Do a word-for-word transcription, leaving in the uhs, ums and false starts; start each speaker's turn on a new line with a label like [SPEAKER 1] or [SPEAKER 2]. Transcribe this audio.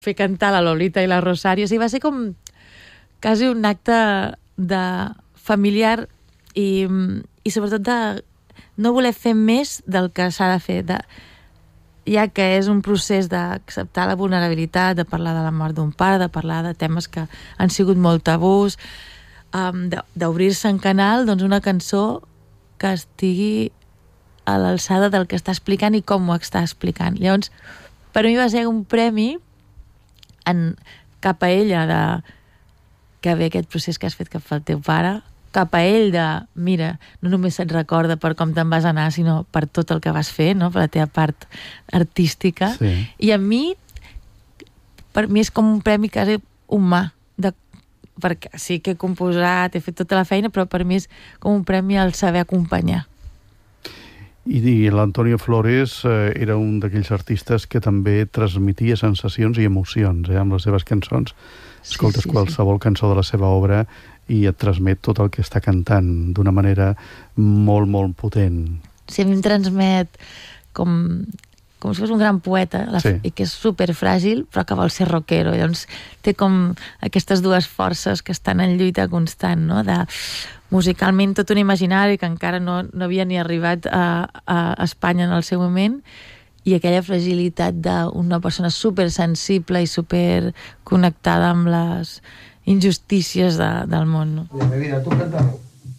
[SPEAKER 1] fer cantar la Lolita i la Rosario. O sigui, va ser com quasi un acte de familiar i, i sobretot de no voler fer més del que s'ha de fer, de, ja que és un procés d'acceptar la vulnerabilitat, de parlar de la mort d'un pare, de parlar de temes que han sigut molt tabús, um, d'obrir-se en canal, doncs una cançó que estigui a l'alçada del que està explicant i com ho està explicant. Llavors, per mi va ser un premi en, cap a ella de que ve aquest procés que has fet cap al teu pare, cap a ell de, mira, no només se't recorda per com te'n vas anar, sinó per tot el que vas fer, no? Per la teva part artística.
[SPEAKER 2] Sí.
[SPEAKER 1] I a mi, per mi és com un premi quasi humà, de, perquè sí que he composat, he fet tota la feina, però per mi és com un premi al saber acompanyar.
[SPEAKER 2] I, i l'Antonio Flores eh, era un d'aquells artistes que també transmetia sensacions i emocions eh, amb les seves cançons. Escoltes sí, sí, qualsevol sí. cançó de la seva obra i et transmet tot el que està cantant d'una manera molt, molt potent.
[SPEAKER 1] Sí, a mi em transmet com, com si fos un gran poeta la, sí. i que és superfràgil però que vol ser rockero. Llavors té com aquestes dues forces que estan en lluita constant, no? De musicalment tot un imaginari que encara no, no havia ni arribat a, a Espanya en el seu moment, i aquella fragilitat d'una persona supersensible i superconnectada amb les injustícies de, del món. No?
[SPEAKER 3] De mi vida, tu cántalo.